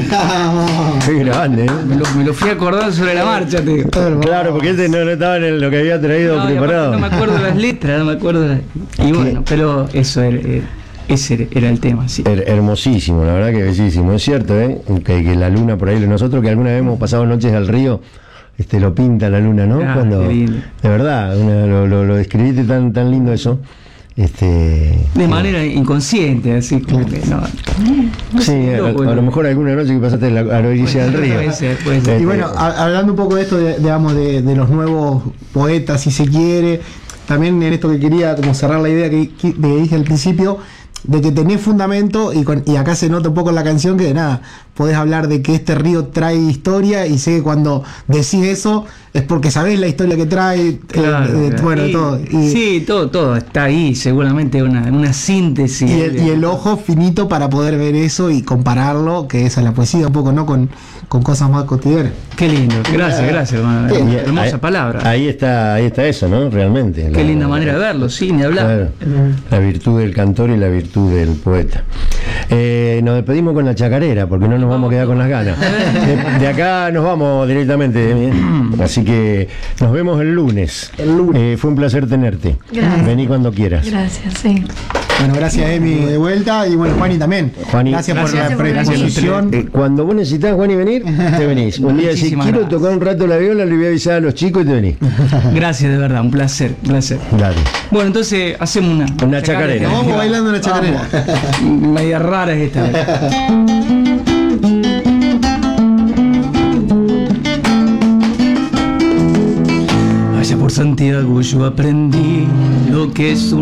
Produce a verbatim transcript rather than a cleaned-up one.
Qué grande, ¿eh? Me lo, me lo fui acordando sobre la marcha, te digo. Claro, porque este no, no estaba en lo que había traído No, y preparado. aparte no me acuerdo las letras, no me acuerdo las... Y bueno, pero eso era, era- ese era el tema, sí. Her- hermosísimo, la verdad que bellísimo. Es cierto, ¿eh? Que, que la luna por ahí, nosotros que alguna vez hemos pasado noches al río, este lo pinta la luna, ¿no? Ah, Cuando, qué lindo. de verdad, una- lo, lo, lo describiste tan, tan lindo eso. Este, De manera inconsciente, así como que no. no sí, sé, a, loco, a lo ¿no? mejor alguna noche que pasaste a la, a la orilla del río. Puede ser, puede ser. Este, Y bueno, a- hablando un poco de esto, de, digamos, de, de los nuevos poetas, si se quiere, también en esto que quería como cerrar la idea que, que- que dije al principio, de que tenés fundamento, y, con- y acá se nota un poco en la canción que nada, podés hablar de que este río trae historia, y sé que cuando decís eso es porque sabés la historia que trae, eh, Claro, eh, claro. bueno, Y- todo. Y, sí, todo, todo está ahí, seguramente una, una síntesis. y el, y el ojo finito para poder ver eso y compararlo, que esa es la poesía un poco, ¿no? Con, con cosas más cotidianas. Qué lindo, gracias, gracias, hermano. y- Hermosa ahí- palabra. Ahí está, ahí está eso, ¿no? Realmente. Qué La- linda manera de verlo, sí, ni hablar. Claro, la virtud del cantor y la virtud del poeta. Eh, nos despedimos con la chacarera, porque no nos vamos a quedar con las ganas. De, de acá nos vamos directamente, ¿eh? Así que nos vemos el lunes. El lunes. Eh, fue un placer tenerte. Gracias. Vení cuando quieras. Gracias, sí. Bueno, gracias Emi de vuelta, y bueno, Juani también. Juani, gracias, gracias por por la venir. predisposición. Eh, cuando vos necesitas, Juan, y venir, te venís. Un día decís, Muchísimas quiero gracias. tocar un rato la viola, le voy a avisar a los chicos y te venís. Gracias, de verdad, un placer, un placer. Dale. Bueno, entonces hacemos una. Una chacarera. Nos vamos bailando una chacarera. Vamos. Media rara es esta vez. Allá por Santiago yo aprendí lo que es un